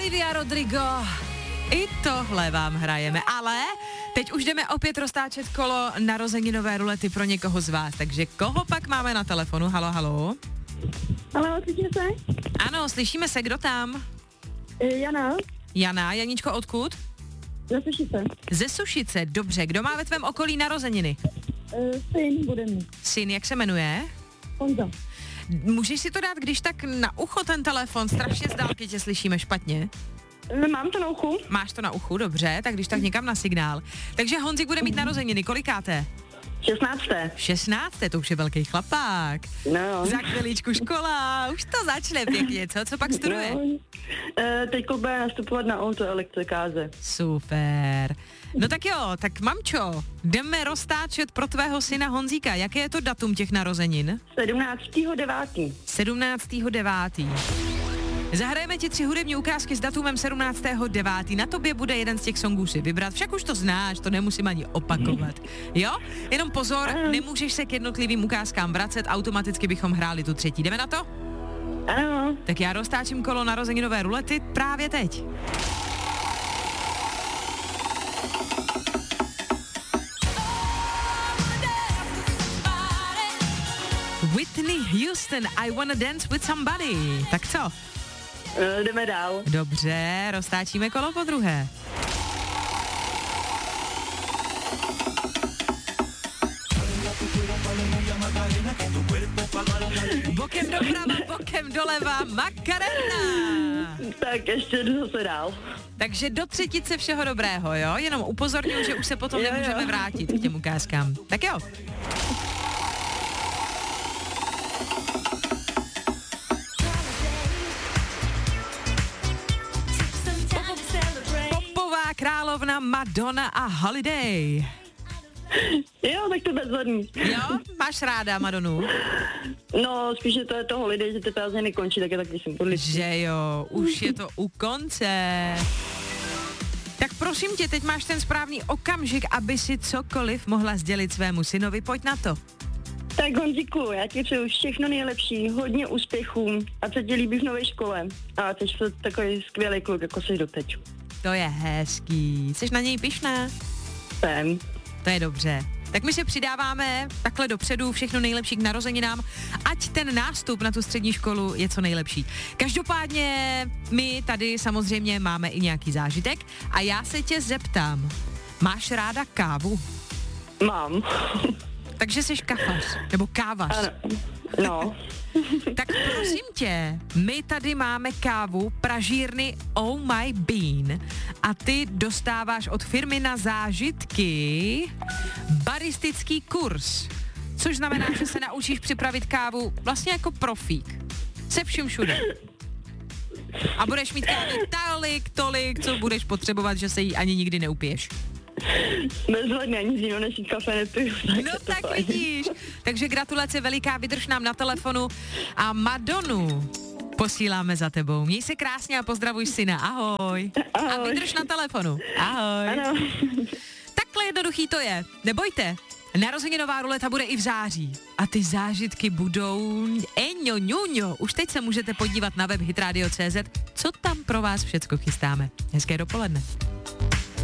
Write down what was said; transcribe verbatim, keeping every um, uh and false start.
Olivia Rodrigo. I tohle vám hrajeme, ale teď už jdeme opět roztáčet kolo narozeninové rulety pro někoho z vás, takže koho pak máme na telefonu? Halo, halo. Halo, slyšíme se? Ano, slyšíme se, kdo tam? Jana. Jana, Janíčko, odkud? Ze Sušice. Ze Sušice, dobře, kdo má ve tvém okolí narozeniny? Uh, syn bude mít. Syn, jak se jmenuje? Honza. Můžeš si to dát, když tak na ucho ten telefon, strašně z dálky tě slyšíme špatně. Mám to na uchu. Máš to na uchu, dobře, tak když tak někam na signál. Takže Honzik bude mít narozeniny, kolikáté? šestnácté. šestnácté, to už je velký chlapák. No. Za chviličku škola, už to začne pěkně, co? Co pak studuje? No. E, teď bude nastupovat na autoelektrikáře. Super. No tak jo, tak mamčo, jdeme roztáčet pro tvého syna Honzíka. Jaké je to datum těch narozenin? sedmnáctého devátého sedmnáctého devátého Zahrajeme ti tři hudební ukázky s datumem sedmnáctého devátého Na tobě bude jeden z těch songů si vybrat. Však už to znáš, to nemusím ani opakovat. Jo? Jenom pozor, nemůžeš se k jednotlivým ukázkám vracet, automaticky bychom hráli tu třetí. Jdeme na to? Ano. Tak já roztáčím kolo narozeninové rulety právě teď. Whitney Houston, I wanna dance with somebody. Tak co? E, jdeme dál. Dobře, roztáčíme kolo po druhé. Bokem doprava, bokem doleva, Macarena. Tak ještě zase dál. Takže do třetice všeho dobrého, jo? Jenom upozorňuji, že už se potom Jo, nemůžeme jo. vrátit k těm ukázkám. Tak jo. Popová královna Madonna a Holiday. Jo, tak to bezvadný. Jo? Máš ráda Madonu? No, spíše to je to holiday, že ty prázdniny končí, tak je taky symbolický. Že jo, už je to u konce. Tak prosím tě, teď máš ten správný okamžik, aby si cokoliv mohla sdělit svému synovi, pojď na to. Tak Honziku, já ti přeju všechno nejlepší, hodně úspěchů a co ti líbí v nové škole. A ty jsi takový skvělý kluk, jako jsi doteď. To je hezký. Jsi na něj pyšná? Jsem. To je dobře. Tak my se přidáváme takhle dopředu, všechno nejlepší k narozeninám, ať ten nástup na tu střední školu je co nejlepší. Každopádně my tady samozřejmě máme i nějaký zážitek a já se tě zeptám, máš ráda kávu? Mám. Takže jsi kafař, nebo kávař. Ano. No. Tak prosím tě, my tady máme kávu pražírny Oh My Bean a ty dostáváš od firmy na zážitky baristický kurz, což znamená, že se naučíš připravit kávu vlastně jako profík. Se vším všude. A budeš mít kávy tolik, tolik, co budeš potřebovat, že se jí ani nikdy neupiješ. Bezvadně, ani zíno než kafe nepiju. No tak vidíš. Takže gratulace veliká, vydrž nám na telefonu a Madonu posíláme za tebou. Měj se krásně a pozdravuj syna. Ahoj. Ahoj. A vydrž na telefonu. Ahoj. Ano. Takhle jednoduchý to je. Nebojte. Narozeninová ruleta bude i v září. A ty zážitky budou eňo, ňuňo. Už teď se můžete podívat na web hitradio tečka cé zet, co tam pro vás všecko chystáme. Hezké dopoledne.